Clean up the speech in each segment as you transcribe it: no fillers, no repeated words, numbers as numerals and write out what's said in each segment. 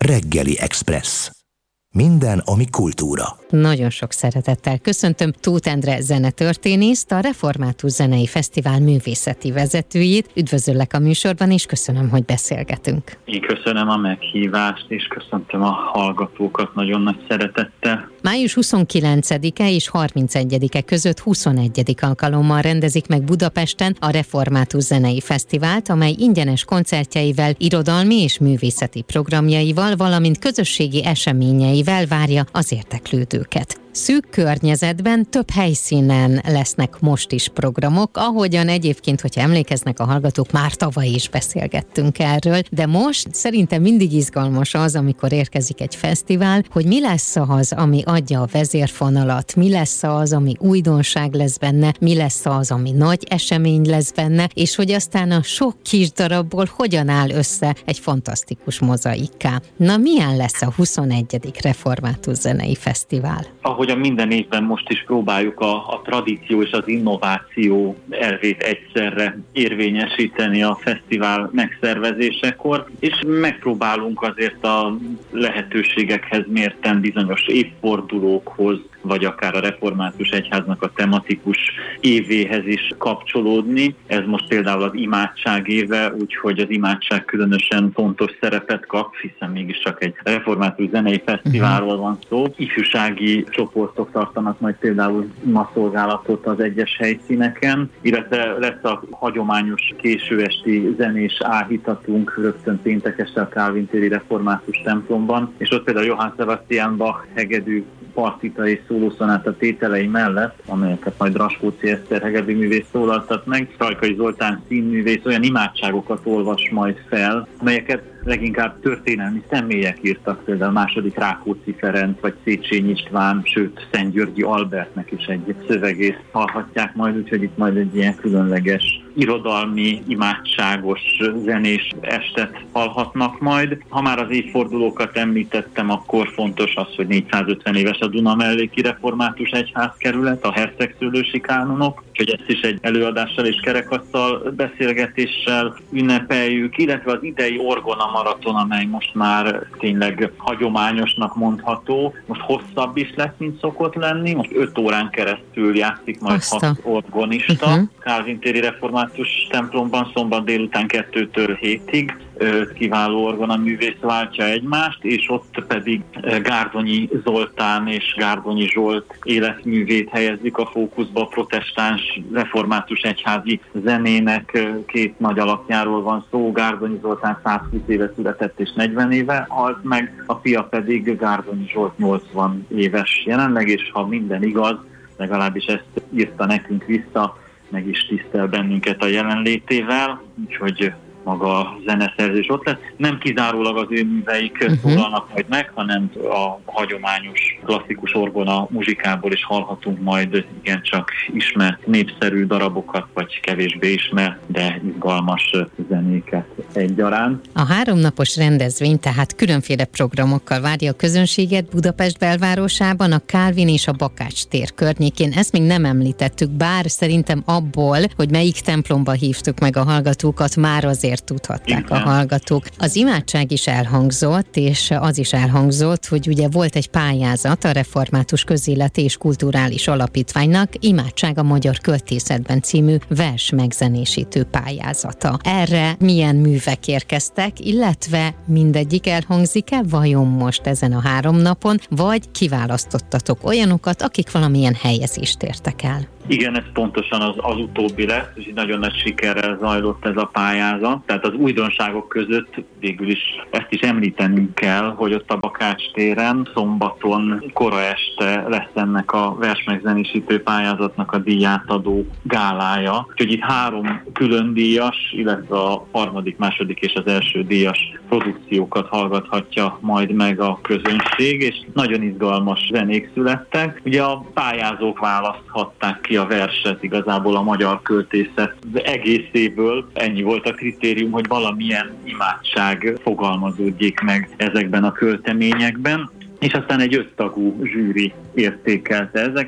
Reggeli Express. Minden, ami kultúra. Nagyon sok szeretettel köszöntöm Tóth Endre zenetörténészt, a Református Zenei Fesztivál művészeti vezetőjét. Üdvözöllek a műsorban, és köszönöm, hogy beszélgetünk. Én köszönöm a meghívást, és köszöntöm a hallgatókat nagyon nagy szeretettel. Május 29-e és 31-e között 21. alkalommal rendezik meg Budapesten a Református Zenei Fesztivált, amely ingyenes koncertjeivel, irodalmi és művészeti programjaival, valamint közösségi eseményeivel várja az érdeklődőket. Szűk környezetben, több helyszínen lesznek most is programok, ahogyan egyébként, hogyha emlékeznek a hallgatók, már tavaly is beszélgettünk erről, de most szerintem mindig izgalmas az, amikor érkezik egy fesztivál, hogy mi lesz az, ami adja a vezérfonalat, mi lesz az, ami újdonság lesz benne, mi lesz az, ami nagy esemény lesz benne, és hogy aztán a sok kis darabból hogyan áll össze egy fantasztikus mozaikká. Na, milyen lesz a 21. Református Zenei Fesztivál? Ahogyan minden évben most is próbáljuk a tradíció és az innováció elvét egyszerre érvényesíteni a fesztivál megszervezésekor, és megpróbálunk azért a lehetőségekhez mérten bizonyos évfordulókhoz, vagy akár a Református Egyháznak a tematikus évéhez is kapcsolódni. Ez most például az imádság éve, úgyhogy az imádság különösen fontos szerepet kap, hiszen mégiscsak egy Református Zenei Fesztiválról van szó. Ifjúsági csoportok tartanak majd például imaszolgálatot az egyes helyszíneken, illetve lesz a hagyományos későesti zenés áhítatunk rögtön péntek este a Kálvin téri református templomban, és ott például Johann Sebastian Bach hegedű partita és szólószonáta tételei mellett, amelyeket majd Raskóczi Eszter hegedűművész szólaltat meg, Rajkai Zoltán színművész olyan imádságokat olvas majd fel, amelyeket leginkább történelmi személyek írtak, például második Rákóczi Ferenc, vagy Széchenyi István, sőt Szentgyörgyi Albertnek is egy szövegét hallhatják majd, úgyhogy itt majd egy ilyen különleges irodalmi, imádságos, zenés estet hallhatnak majd. Ha már az évfordulókat említettem, akkor fontos az, hogy 450 éves a Dunamelléki Református Egyházkerület, a hercegszőlősi kánonok, úgyhogy ezt is egy előadással és kerekasztal beszélgetéssel ünnepeljük, illetve az idei orgona maraton, amely most már tényleg hagyományosnak mondható. Most hosszabb is lesz, mint szokott lenni. Most 5 órán keresztül játszik majd 6 orgonista. Kálvin téri református templomban szombat délután 2-től 7-ig. 5 kiváló orgonaművész váltja egymást, és ott pedig Gárdonyi Zoltán és Gárdonyi Zsolt életművét helyezik a fókuszba. A protestáns református egyházi zenének 2 nagy alakjáról van szó. Gárdonyi Zoltán 120 éve született és 40 éve halt meg, a fia pedig Gárdonyi Zsolt 80 éves jelenleg, és ha minden igaz, legalábbis ezt írta nekünk vissza, meg is tisztel bennünket a jelenlétével, úgyhogy maga a zeneszerzés ott lesz. Nem kizárólag az ő műveik szólalnak majd meg, hanem a hagyományos klasszikus orgona muzsikából is hallhatunk majd igencsak ismert, népszerű darabokat, vagy kevésbé ismert, de izgalmas zenéket egyaránt. A 3 napos rendezvény tehát különféle programokkal várja a közönséget Budapest belvárosában, a Kálvin és a Bakács tér környékén. Ezt még nem említettük, bár szerintem abból, hogy melyik templomba hívtuk meg a hallgatókat, már azért tudhatták a hallgatók. Az imádság is elhangzott, és az is elhangzott, hogy ugye volt egy pályázat a Református Közéleti és Kulturális Alapítványnak, Imádság a Magyar Költészetben című vers megzenésítő pályázata. Erre milyen művek érkeztek, illetve mindegyik elhangzik-e vajon most ezen a 3 napon, vagy kiválasztottatok olyanokat, akik valamilyen helyezést értek el? Igen, ez pontosan az utóbbi lesz, és nagyon nagy sikerrel zajlott ez a pályázat. Tehát az újdonságok között végül is ezt is említenünk kell, hogy ott a Bakács téren szombaton kora este lesz ennek a versmegzenésítő pályázatnak a díjátadó gálája. Úgyhogy itt 3 külön díjas, illetve a 3., 2. és az 1. díjas produkciókat hallgathatja majd meg a közönség, és nagyon izgalmas zenék születtek. Ugye a pályázók választhatták ki a verset igazából a magyar költészet egészéből. Ennyi volt a kritérium, hogy valamilyen imádság fogalmazódjék meg ezekben a költeményekben. És aztán egy 5 tagú zsűri értékelte ezeket.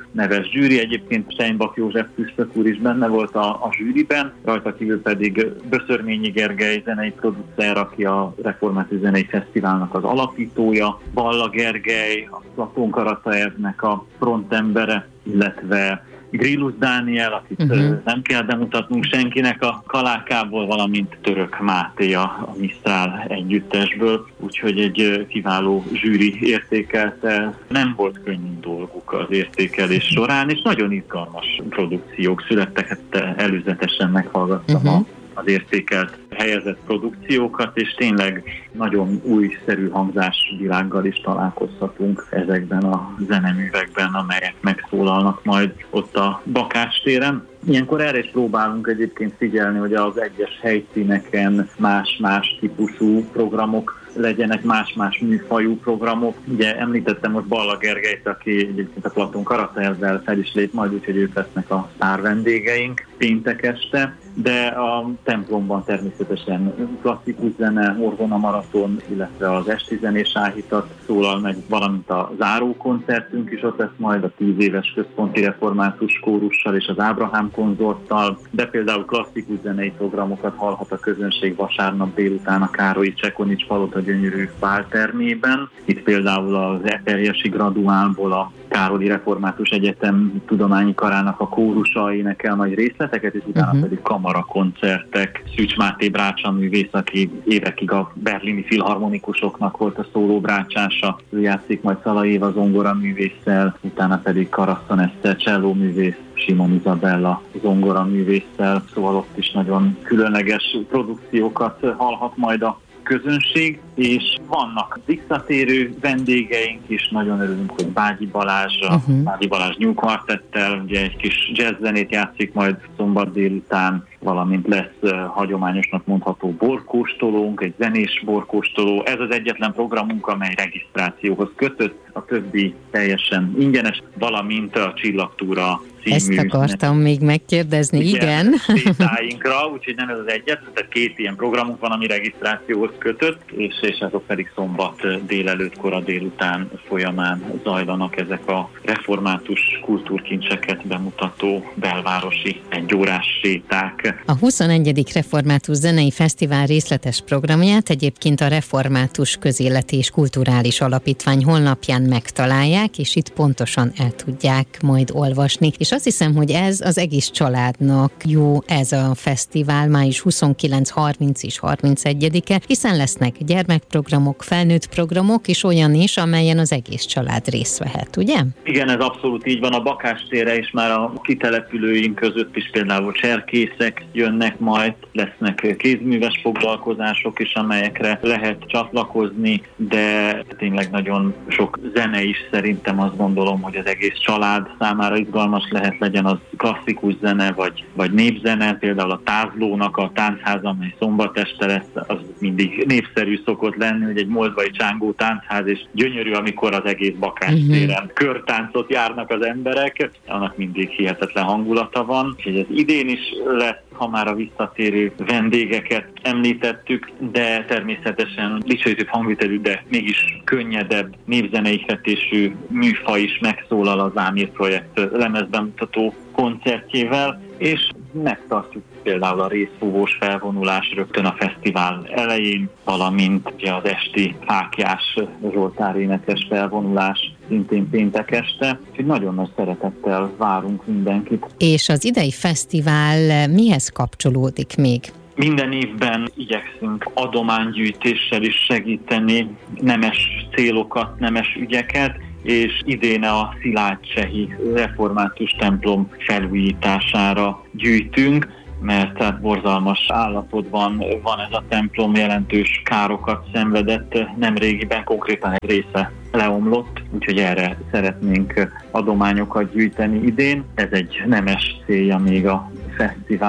neves zsűri. Egyébként Steinbach József püspök úr is benne volt a zsűriben, rajta kívül pedig Böszörményi Gergely zenei producer, aki a Református Zenei Fesztiválnak az alapítója, Balla Gergely, a Platón Karataevnek a frontembere, illetve Grillus Dániel, akit nem kell bemutatnunk senkinek a Kalákából, valamint Török Máté a Misztrál együttesből, úgyhogy egy kiváló zsűri értékelte. Nem volt könnyű dolguk az értékelés során, és nagyon izgalmas produkciók születtek, hát előzetesen meghallgattam az értékelt helyezett produkciókat, és tényleg nagyon újszerű hangzásvilággal is találkozhatunk ezekben a zeneművekben, amelyek megszólalnak majd ott a Bakás téren. Ilyenkor erre is próbálunk egyébként figyelni, hogy az egyes helyszíneken más-más típusú programok legyenek, más-más műfajú programok. Ugye említettem most Balla Gergelyt, aki egyébként a Platón Karataevvel fel is lép majd, úgyhogy ők lesznek a sztár vendégeink péntek este, de a templomban természetesen klasszikus zene, orgona maraton, illetve az esti zenés áhítat szólal meg, valamint a záró koncertünk is ott lesz majd a 10 éves központi református kórussal és az Ábrahám konzorttal, de például klasszikus zenei programokat hallhat a közönség vasárnap délután a Károlyi Csekonics Palota gyönyörű báltermében. Itt például az Eperjesi graduálból a Károlyi Református Egyetem tudományi karának a kórusa énekel majd részleteket, és utána pedig kamarakoncertek. Szűcs Máté brácsaművész, aki évekig a berlini filharmonikusoknak volt a szólóbrácsása, ő játszik majd Szalai Éva zongoraművésszel, utána pedig Karasszon Eszter csellóművész, Simon Izabella zongoraművésszel, szóval ott is nagyon különleges produkciókat hallhat majd a közönség, és vannak visszatérő vendégeink is, nagyon örülünk, hogy Bágyi Balázs, Bágyi Balázs New Quartettel, ugye egy kis jazzzenét játszik majd szombat délután, valamint lesz hagyományosnak mondható borkóstolónk, egy zenés borkóstoló. Ez az egyetlen programunk, amely regisztrációhoz kötött, a többi teljesen ingyenes, valamint a Csillagtúra című. Ezt akartam még megkérdezni, igen. Sétáinkra, úgyhogy nem ez az egyetlen, tehát 2 ilyen programunk van, ami regisztrációhoz kötött, és azok pedig szombat délelőtt, kora délután folyamán zajlanak ezek a református kultúrkincseket bemutató belvárosi egyórás séták. A 21. Református Zenei Fesztivál részletes programját egyébként a Református Közéleti és Kulturális Alapítvány honlapján megtalálják, és itt pontosan el tudják majd olvasni. És azt hiszem, hogy ez az egész családnak jó, ez a fesztivál, május 29, 30 és 31-e, hiszen lesznek gyermekprogramok, felnőtt programok, és olyan is, amelyen az egész család részt vehet, ugye? Igen, ez abszolút így van. A Bakás térre is már a kitelepülőink között is például cserkészek jönnek majd, lesznek kézműves foglalkozások is, amelyekre lehet csatlakozni, de tényleg nagyon sok zene is, szerintem azt gondolom, hogy az egész család számára izgalmas lehet, legyen az klasszikus zene, vagy népzene, például a Tázlónak a táncház, amely szombat este lesz, az mindig népszerű szokott lenni, hogy egy moldvai csángó táncház, és gyönyörű, amikor az egész Bakás téren körtáncot járnak az emberek, annak mindig hihetetlen hangulata van, és ez idén is lesz, ha már a visszatérő vendégeket említettük, de természetesen dicsőítőbb hangvitelű, de mégis könnyedebb, népzenei ihletésű műfaj is megszólal az Ámír projekt lemezbemutató koncertjével, és megtartjuk például a részfúvós felvonulás rögtön a fesztivál elején, valamint ugye az esti fáklyás Zsoltár énekes felvonulás szintén péntek este, úgyhogy nagyon nagy szeretettel várunk mindenkit. És az idei fesztivál mihez kapcsolódik még? Minden évben igyekszünk adománygyűjtéssel is segíteni nemes célokat, nemes ügyeket, és idén a Szilágycsehi református templom felújítására gyűjtünk, mert tehát borzalmas állapotban van ez a templom, jelentős károkat szenvedett nemrégiben, konkrétan egy része leomlott, úgyhogy erre szeretnénk adományokat gyűjteni idén. Ez egy nemes célja még a fesztiválnak.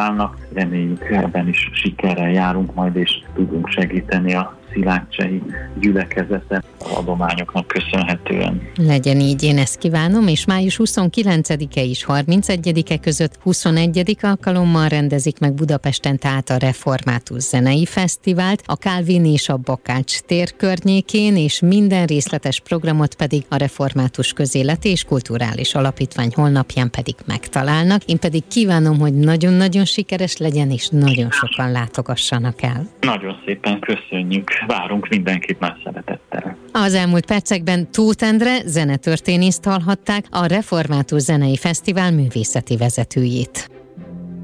reméljük ebben is sikerrel járunk majd, és tudunk segíteni a szilágycsehi gyülekezete adományoknak köszönhetően. Legyen így, én ezt kívánom, és május 29-e és 31-e között 21. alkalommal rendezik meg Budapesten tehát a Református Zenei Fesztivált, a Kálvin és a Bakács tér környékén, és minden részletes programot pedig a Református Közéleti és Kulturális Alapítvány honlapján pedig megtalálnak. Én pedig kívánom, hogy nagyon-nagyon sikeres legyen, és nagyon sokan látogassanak el. Nagyon szépen köszönjük. Várunk mindenkit nagy szeretettel. Az elmúlt percekben Tóth Endre zenetörténészt hallhatták, a Református Zenei Fesztivál művészeti vezetőjét.